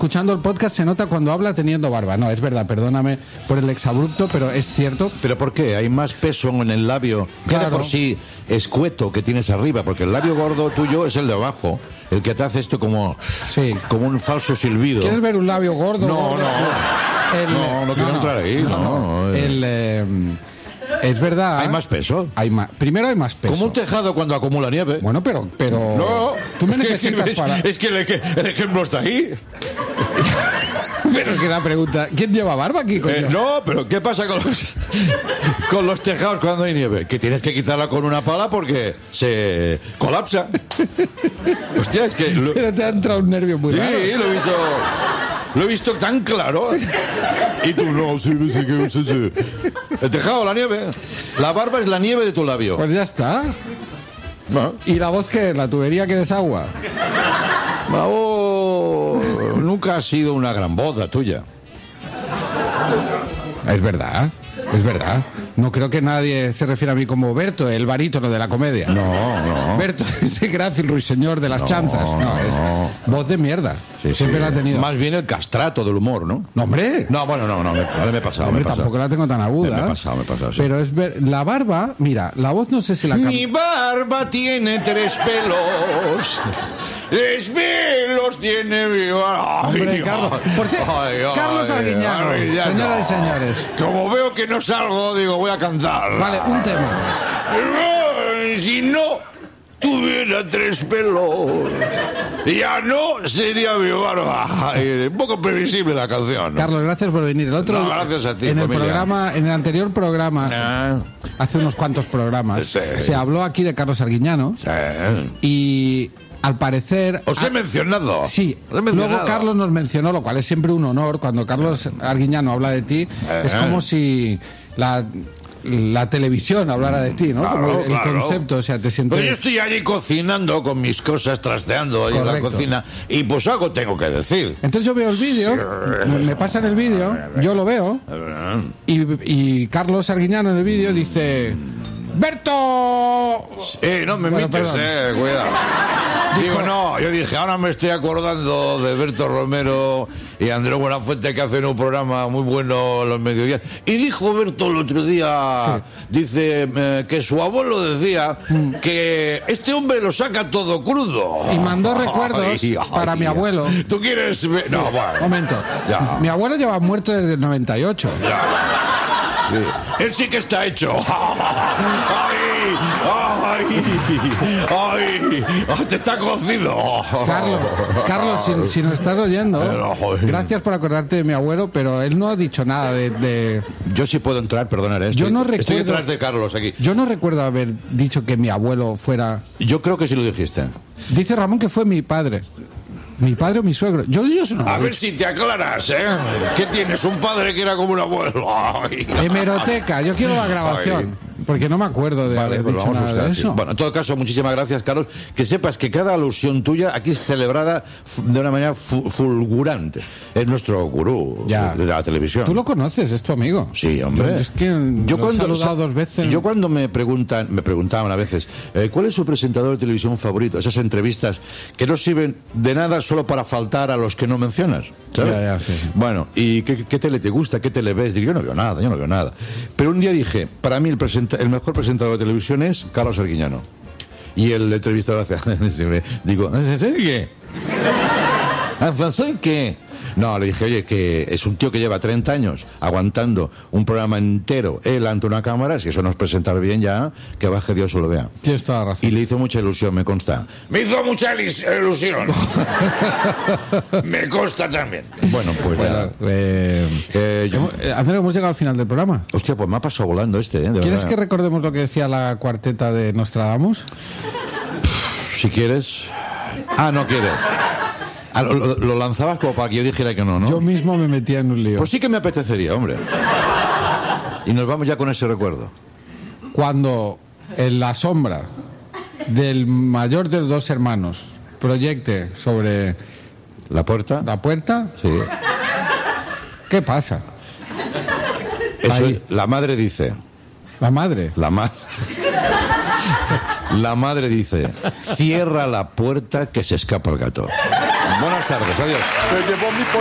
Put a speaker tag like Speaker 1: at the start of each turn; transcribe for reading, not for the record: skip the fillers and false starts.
Speaker 1: escuchando el podcast se nota cuando habla teniendo barba. No, es verdad, perdóname por el exabrupto, pero es cierto.
Speaker 2: ¿Pero por qué? ¿Hay más peso en el labio?
Speaker 1: Claro.
Speaker 2: Ya de por sí escueto que tienes arriba, porque el labio gordo tuyo es el de abajo, el que te hace esto como un falso silbido.
Speaker 1: ¿Quieres ver un labio gordo?
Speaker 2: No,
Speaker 1: gordo?
Speaker 2: no quiero entrar ahí. No.
Speaker 1: Es verdad.
Speaker 2: ¿Hay más peso?
Speaker 1: Primero hay más peso.
Speaker 2: Como un tejado cuando acumula nieve.
Speaker 1: Bueno, pero
Speaker 2: no,
Speaker 1: tú me necesitas para...
Speaker 2: Es que el ejemplo está ahí.
Speaker 1: Pero que la pregunta, ¿quién lleva barba aquí, coño?
Speaker 2: No, pero ¿qué pasa con los tejados cuando hay nieve? Que tienes que quitarla con una pala porque se colapsa. Hostia, es que...
Speaker 1: Pero te ha entrado un nervio muy raro.
Speaker 2: Sí, lo he visto tan claro. Y tú no, sí. El tejado, la nieve. La barba es la nieve de tu labio.
Speaker 1: Pues ya está.
Speaker 2: ¿No?
Speaker 1: ¿Y la voz qué? ¿La tubería que desagua?
Speaker 2: La voz nunca ha sido una gran voz la tuya.
Speaker 1: Es verdad. No creo que nadie se refiera a mí como Berto, el barítono de la comedia.
Speaker 2: No.
Speaker 1: Berto, ese Gracias ruiseñor de las chanzas. No, es voz de mierda.
Speaker 2: Sí,
Speaker 1: Siempre la ha tenido.
Speaker 2: Más bien el castrato del humor, ¿no?
Speaker 1: No, hombre.
Speaker 2: No, bueno, no, me he pasado.
Speaker 1: Hombre, tampoco la tengo tan aguda.
Speaker 2: Me he pasado, sí.
Speaker 1: Pero la barba, mira, la voz no sé si la
Speaker 2: Mi barba tiene 3 pelos. 3 pelos tiene mi barba.
Speaker 1: Hombre, Carlos. ¿Por qué? Carlos Arguiñano. Señoras y señores.
Speaker 2: Como veo que no salgo, digo, voy a cantar.
Speaker 1: Vale, un tema.
Speaker 2: Si no tuviera 3 pelos, ya no sería mi barba. Un poco previsible la canción, ¿no?
Speaker 1: Carlos, gracias por venir.
Speaker 2: Gracias a ti,
Speaker 1: en
Speaker 2: familia.
Speaker 1: En el anterior programa, hace unos cuantos programas, se habló aquí de Carlos Arguiñano. Y al parecer...
Speaker 2: Os he mencionado.
Speaker 1: Sí. Luego Carlos nos mencionó, lo cual es siempre un honor. Cuando Carlos Arguiñano habla de ti, es como si la televisión hablara de ti, ¿no?
Speaker 2: Claro,
Speaker 1: como el concepto, o sea, te sientes...
Speaker 2: Pues yo estoy allí cocinando con mis cosas, trasteando ahí en la cocina, y pues algo tengo que decir.
Speaker 1: Entonces yo veo el vídeo, me pasan el vídeo, yo lo veo, y Carlos Arguiñano en el vídeo dice... ¡Berto!
Speaker 2: No me imites, cuidado. Yo dije, ahora me estoy acordando de Berto Romero y Andrés Buenafuente, que hacen un programa muy bueno los mediodías. Y dijo Berto el otro día, dice que su abuelo decía que este hombre lo saca todo crudo.
Speaker 1: Y mandó recuerdos para mi abuelo.
Speaker 2: ¿Tú quieres ver? No, bueno.
Speaker 1: Momento. Ya. Mi abuelo lleva muerto desde el 98.
Speaker 2: Ya. Sí. Él sí que está hecho. ¡Ay! ¡Te está cocido!
Speaker 1: Carlos, si nos estás oyendo, gracias por acordarte de mi abuelo, pero él no ha dicho nada de...
Speaker 2: Yo sí puedo entrar, perdona, estoy detrás de Carlos aquí.
Speaker 1: Yo no recuerdo haber dicho que mi abuelo fuera...
Speaker 2: Yo creo que sí lo dijiste.
Speaker 1: Dice Ramón que fue mi padre. ¿Mi padre o mi suegro? Yo no
Speaker 2: a ver si te aclaras, ¿eh? ¿Qué tienes? Un padre que era como un abuelo.
Speaker 1: Hemeroteca, yo quiero la grabación. Porque no me acuerdo de haber dicho nada de eso.
Speaker 2: Bueno, en todo caso, muchísimas gracias, Carlos. Que sepas que cada alusión tuya aquí es celebrada de una manera fulgurante. Es nuestro gurú de la televisión.
Speaker 1: ¿Tú lo conoces? ¿Es tu amigo?
Speaker 2: Sí, hombre.
Speaker 1: Es que lo he saludado 2 veces.
Speaker 2: Yo cuando me preguntaban a veces, ¿cuál es su presentador de televisión favorito? Esas entrevistas que no sirven de nada solo para faltar a los que no mencionas, ¿sabes?
Speaker 1: Sí.
Speaker 2: Bueno, ¿y qué tele te gusta? ¿Qué tele ves? Digo, yo no veo nada. Pero un día dije, para mí el mejor presentador de televisión es Carlos Arguiñano. Y el entrevistador hace... Digo, ¿qué? No, le dije, oye, que es un tío que lleva 30 años aguantando un programa entero él ante una cámara, si eso no es presentar bien ya, que baje Dios o lo vea.
Speaker 1: Tienes toda la razón.
Speaker 2: Y le hizo mucha ilusión, me consta. Me hizo mucha ilusión. Me consta también. Bueno, pues nada.
Speaker 1: Andrés, hemos llegado al final del programa.
Speaker 2: Hostia, pues me ha pasado volando de
Speaker 1: ¿Quieres
Speaker 2: verdad.
Speaker 1: que recordemos lo que decía la cuarteta de Nostradamus?
Speaker 2: Si quieres. No quiere. Lo lanzabas como para que yo dijera que no.
Speaker 1: Yo mismo me metía en un lío.
Speaker 2: Pues sí que me apetecería, hombre. Y nos vamos ya con ese recuerdo.
Speaker 1: Cuando en la sombra del mayor de los 2 hermanos proyecte sobre...
Speaker 2: ¿La puerta?
Speaker 1: ¿La puerta?
Speaker 2: Sí.
Speaker 1: ¿Qué pasa?
Speaker 2: Eso es, la madre dice...
Speaker 1: ¿La madre?
Speaker 2: La madre dice, cierra la puerta que se escapa el gato. Buenas tardes, adiós.